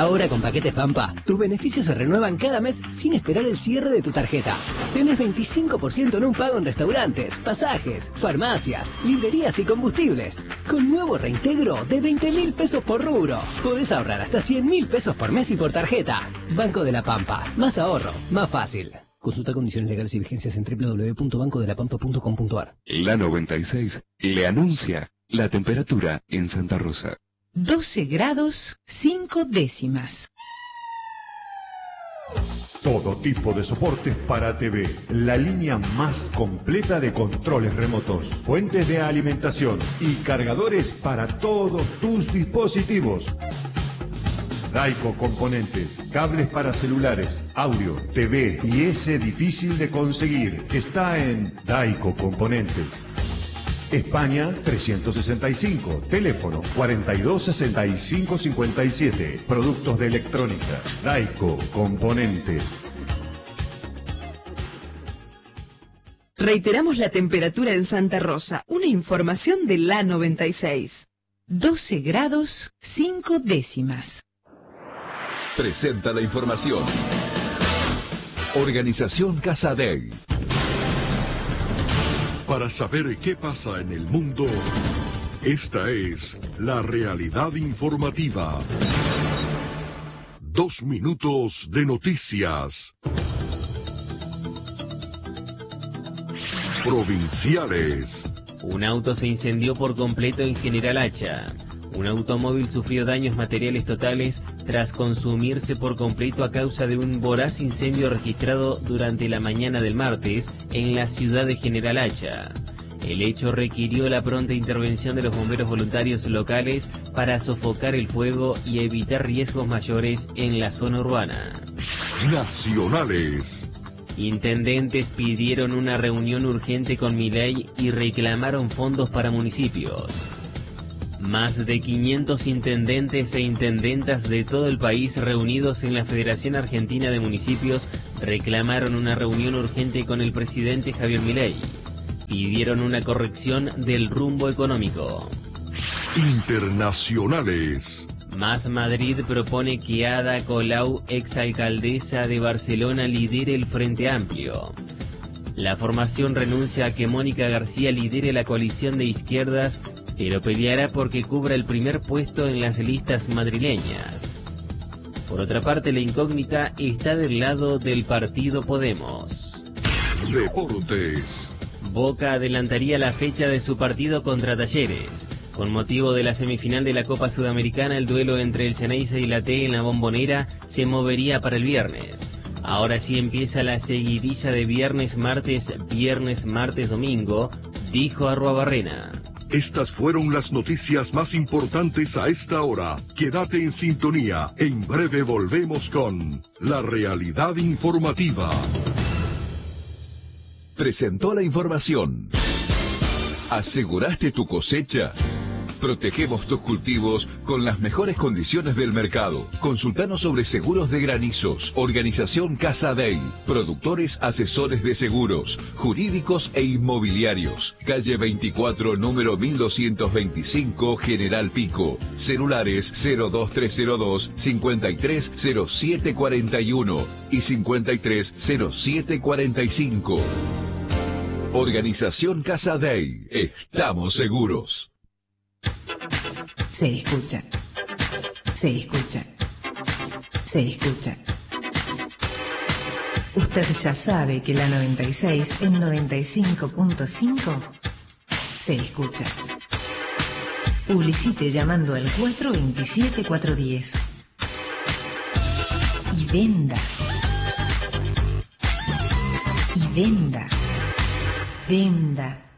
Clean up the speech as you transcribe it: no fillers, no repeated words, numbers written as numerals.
Ahora con Paquetes Pampa, tus beneficios se renuevan cada mes sin esperar el cierre de tu tarjeta. Tenés 25% en un pago en restaurantes, pasajes, farmacias, librerías y combustibles. Con nuevo reintegro de 20.000 pesos por rubro. Podés ahorrar hasta 100.000 pesos por mes y por tarjeta. Banco de la Pampa. Más ahorro, más fácil. Consulta condiciones legales y vigencias en www.bancodelapampa.com.ar. La 96 le anuncia la temperatura en Santa Rosa. 12 grados 5 décimas. Todo tipo de soportes para TV. La línea más completa de controles remotos, fuentes de alimentación y cargadores para todos tus dispositivos. Daico Componentes, cables para celulares, audio, TV y ese difícil de conseguir. Está en Daico Componentes. España 365, teléfono 426557. Productos de electrónica, Daico Componentes. Reiteramos la temperatura en Santa Rosa. Una información de la 96. 12 grados 5 décimas. Presenta la información. Organización Casadei. Para saber qué pasa en el mundo, esta es la realidad informativa. 2 minutos de noticias. Provinciales. Un auto se incendió por completo en General Hacha. Un automóvil sufrió daños materiales totales tras consumirse por completo a causa de un voraz incendio registrado durante la mañana del martes en la ciudad de General Hacha. El hecho requirió la pronta intervención de los bomberos voluntarios locales para sofocar el fuego y evitar riesgos mayores en la zona urbana. Nacionales. Intendentes pidieron una reunión urgente con Milei y reclamaron fondos para municipios. Más de 500 intendentes e intendentas de todo el país reunidos en la Federación Argentina de Municipios reclamaron una reunión urgente con el presidente Javier Milei. Pidieron una corrección del rumbo económico. Internacionales. Más Madrid propone que Ada Colau, exalcaldesa de Barcelona, lidere el Frente Amplio. La formación renuncia a que Mónica García lidere la coalición de izquierdas, pero peleará porque cubra el primer puesto en las listas madrileñas. Por otra parte, la incógnita está del lado del partido Podemos. Deportes. Boca adelantaría la fecha de su partido contra Talleres. Con motivo de la semifinal de la Copa Sudamericana, el duelo entre el Xeneize y la T en la Bombonera se movería para el viernes. Ahora sí empieza la seguidilla de viernes, martes, domingo, dijo Arruabarrena. Estas fueron las noticias más importantes a esta hora. Quédate en sintonía. En breve volvemos con la realidad informativa. Presentó la información. ¿Aseguraste tu cosecha? Protegemos tus cultivos con las mejores condiciones del mercado. Consultanos sobre seguros de granizos. Organización Casadei. Productores asesores de seguros, jurídicos e inmobiliarios. Calle 24, número 1225, General Pico. Celulares 02302 530741 y 530745. Organización Casadei. Estamos seguros. Se escucha. Se escucha. Se escucha. Usted ya sabe que la 96 en 95.5 se escucha. Publicite llamando al 427-410. Y venda. Y venda. Venda.